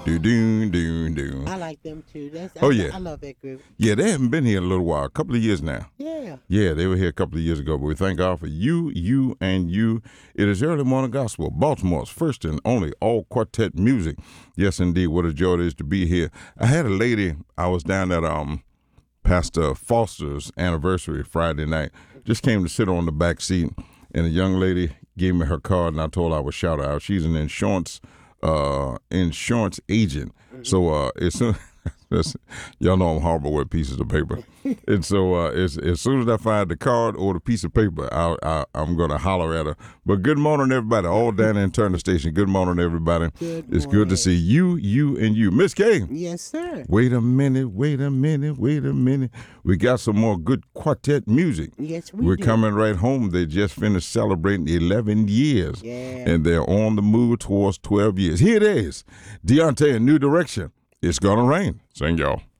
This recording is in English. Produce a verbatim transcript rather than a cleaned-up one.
Do do do do. I like them too. That's, Oh I, yeah, I love that group. Yeah, they haven't been here in a little while, a couple of years now. Yeah. Yeah, they were here a couple of years ago, but we thank God for you, you, and you. It is Early Morning Gospel, Baltimore's first and only all quartet music. Yes, indeed, what a joy it is to be here. I had a lady, I was down at um Pastor Foster's anniversary Friday night, just came to sit on the back seat, and a young lady gave me her card, and I told her I would shout her out. She's an insurance uh, insurance agent, mm-hmm. so uh, as soon y'all know I'm horrible with pieces of paper, and so uh, as as soon as I find the card or the piece of paper, I, I, I'm gonna holler at her. But good morning, everybody. All down in Turner Station. Good morning, everybody. Good it's morning. good to see you, you, and you, Miss K. Yes, sir. Wait a minute, wait a minute, wait a minute. We got some more good quartet music. Yes, we We're do. coming right home. They just finished celebrating eleven years, Yeah. and they're on the move towards twelve years. Here it is, Deontay, A New Direction. It's gonna rain. Sing, y'all.